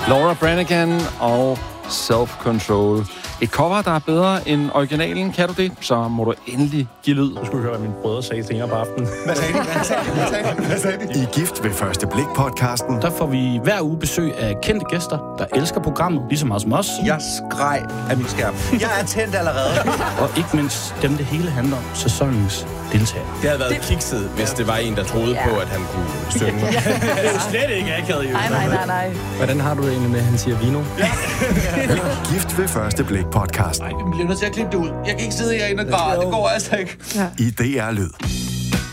Laura Branigan og Self-Control. Et cover, der er bedre end originalen. Kan du det, så må du endelig give lyd. Du skulle høre, hvad mine brødre sagde senere på aftenen. Hvad sagde de? I Gift ved første blik-podcasten. Der får vi hver uge besøg af kendte gæster, der elsker programmet, ligesom os som os. Jeg skreg af min skærm. Jeg er tændt allerede. Og ikke mindst dem, det hele handler om, sæsonens deltager. Det havde været kikset, hvis det var en, der troede på, at han kunne synge. Det er jo slet ikke akavet, jo. Nej. Hvordan har du det egentlig med, at han siger vino? Gift ved første blik-podcasten. Nej, vi bliver nødt til at klippe det ud. Jeg kan ikke sidde herinde og græde. Det går altså ikke. I DR Lyd.